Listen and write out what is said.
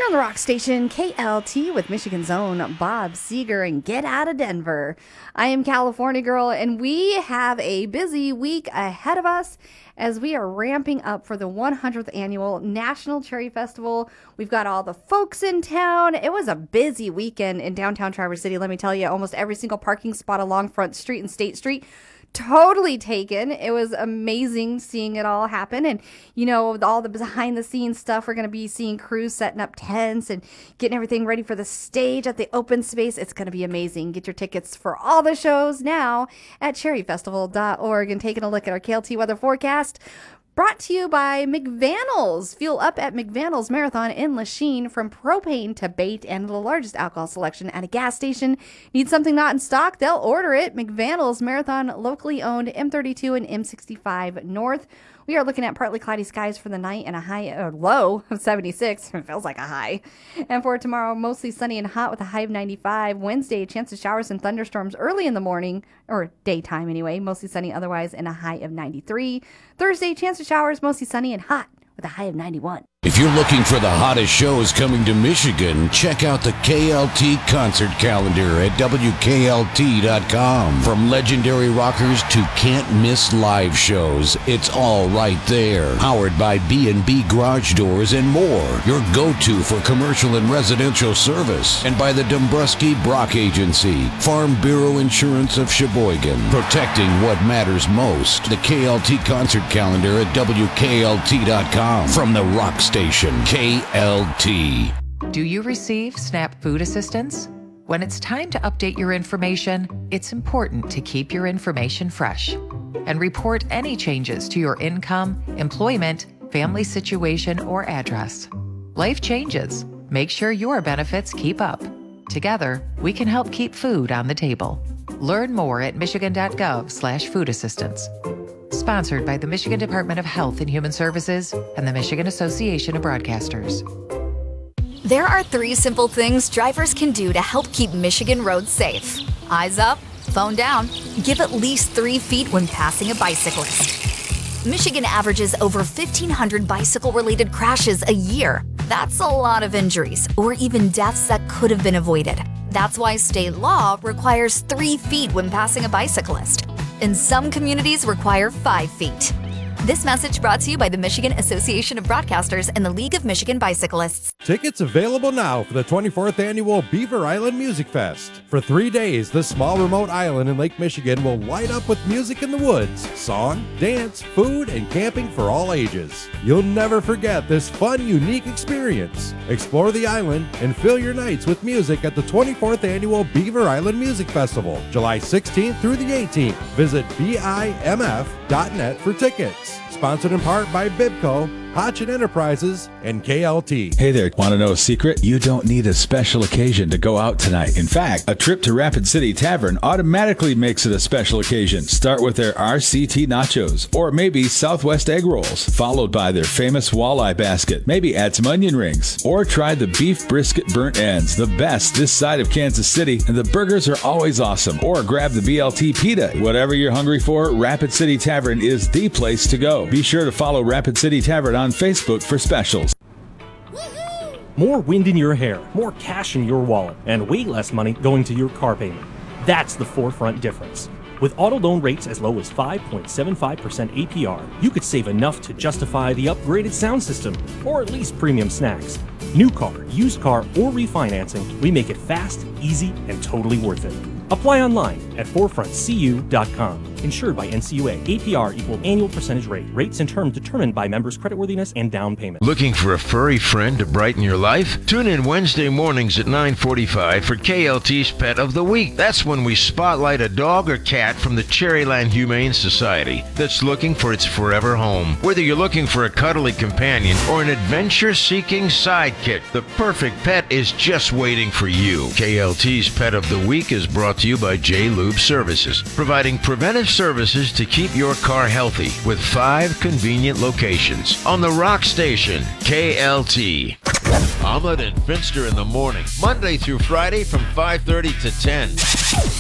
on the rock station, KLT, with Michigan's own Bob Seger and Get Out of Denver. I am California Girl, and we have a busy week ahead of us as we are ramping up for the 100th annual National Cherry Festival. We've got all the folks in town. It was a busy weekend in downtown Traverse City. Let me tell you, almost every single parking spot along Front Street and State Street totally taken. It was amazing seeing it all happen. And, you know, all the behind the scenes stuff, we're going to be seeing crews setting up tents and getting everything ready for the stage at the open space. It's going to be amazing. Get your tickets for all the shows now at cherryfestival.org and taking a look at our KLT weather forecast. Brought to you by McVannells. Fuel up at McVannells Marathon in Lachine, from propane to bait and the largest alcohol selection at a gas station. Need something not in stock? They'll order it. McVannells Marathon, locally owned, M32 and M65 North. We are looking at partly cloudy skies for the night and a low of 76. It feels like a high. And for tomorrow, mostly sunny and hot with a high of 95. Wednesday, chance of showers and thunderstorms early in the morning, or daytime anyway. Mostly sunny otherwise and a high of 93. Thursday, chance of showers, mostly sunny and hot with a high of 91. If you're looking for the hottest shows coming to Michigan, check out the KLT concert calendar at WKLT.com. From legendary rockers to can't-miss live shows, it's all right there. Powered by B&B Garage Doors and more, your go-to for commercial and residential service. And by the Dombrowski Brock Agency, Farm Bureau Insurance of Sheboygan. Protecting what matters most. The KLT concert calendar at WKLT.com. From the rock station, KLT. Do you receive SNAP food assistance? When it's time to update your information, it's important to keep your information fresh and report any changes to your income, employment, family situation, or address. Life changes. Make sure your benefits keep up. Together, we can help keep food on the table. Learn more at michigan.gov/food assistance. Sponsored by the Michigan Department of Health and Human Services and the Michigan Association of Broadcasters. There are 3 simple things drivers can do to help keep Michigan roads safe. Eyes up, phone down, give at least 3 feet when passing a bicyclist. Michigan averages over 1,500 bicycle-related crashes a year. That's a lot of injuries, or even deaths that could have been avoided. That's why state law requires 3 feet when passing a bicyclist. And some communities require 5 feet. This message brought to you by the Michigan Association of Broadcasters and the League of Michigan Bicyclists. Tickets available now for the 24th annual Beaver Island Music Fest. For 3 days, this small remote island in Lake Michigan will light up with music in the woods, song, dance, food, and camping for all ages. You'll never forget this fun, unique experience. Explore the island and fill your nights with music at the 24th annual Beaver Island Music Festival, July 16th through the 18th. Visit BIMF.net for tickets. Sponsored in part by Bibco, Hotchin Enterprises, and KLT. Hey there, want to know a secret? You don't need a special occasion to go out tonight. In fact, a trip to Rapid City Tavern automatically makes it a special occasion. Start with their RCT nachos, or maybe Southwest egg rolls, followed by their famous walleye basket. Maybe add some onion rings, or try the beef brisket burnt ends, the best this side of Kansas City, and the burgers are always awesome. Or grab the BLT pita. Whatever you're hungry for, Rapid City Tavern is the place to go. Be sure to follow Rapid City Tavern on Facebook for specials. More wind in your hair, more cash in your wallet, and way less money going to your car payment. That's the Forefront difference. With auto loan rates as low as 5.75% APR, you could save enough to justify the upgraded sound system, or at least premium snacks. New car, used car, or refinancing, we make it fast, easy, and totally worth it. Apply online at forefrontcu.com. Insured by NCUA. APR equal annual percentage rate. Rates and terms determined by members' creditworthiness and down payment. Looking for a furry friend to brighten your life? Tune in Wednesday mornings at 9:45 for KLT's Pet of the Week. That's when we spotlight a dog or cat from the Cherryland Humane Society that's looking for its forever home. Whether you're looking for a cuddly companion or an adventure-seeking sidekick, the perfect pet is just waiting for you. KLT's Pet of the Week is brought to you by J. Lube Services, providing preventive services to keep your car healthy with 5 convenient locations on the rock station, KLT. Omelet and Finster in the morning, Monday through Friday from 5:30 to 10.